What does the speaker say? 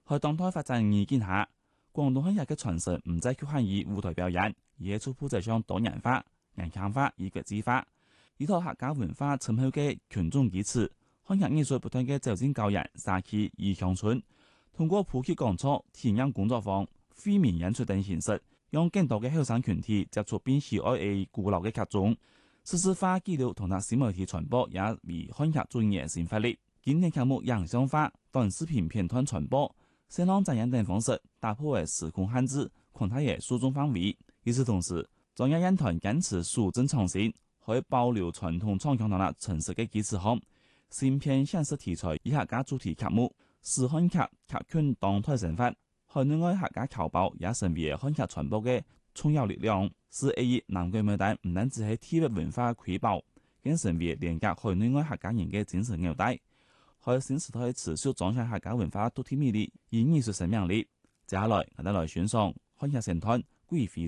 喺當代發展意見下，廣東漢劇嘅傳承唔再局限於舞台表演，而係逐步走向多元化、人腔化與國際化。呢套客家文化深厚嘅群眾基礎，漢劇藝術不斷嘅走進校園、社區與鄉村，通過普及講座、體驗工作坊、惠民演出等形式，讓更多嘅後生群體接觸並喜愛嘅古老嘅劇種。數字化記錄同埋新媒體傳播也為漢劇專業新發力。經典劇目影像化、短視頻片段傳播、聲浪展演等方式，打破嘅時空限制，擴大嘅受眾範圍。與此同時，中央影團堅持數字創新，可以保留傳統唱腔同埋城市嘅基礎上，新片現實題材以客家主題劇目，使漢劇劇圈當代生活。海內外客家僑胞也成為漢劇傳播嘅重要力量，使A南國媒體唔單止係體育文化瑰寶，更成為連接海內外客家人嘅精神紐帶，喺新時代持續彰顯客家文化獨特魅力與藝術生命力。接下來我哋來選上漢劇神探貴妃